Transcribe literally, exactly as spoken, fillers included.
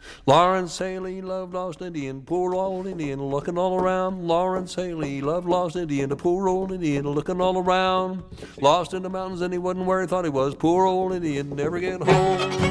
Lawrence Haley loved lost Indian, poor old Indian, looking all around. Lawrence Haley loved lost Indian, the poor old Indian, looking all around. Lost in the mountains and he wasn't where he thought he was. Poor old Indian, never get home.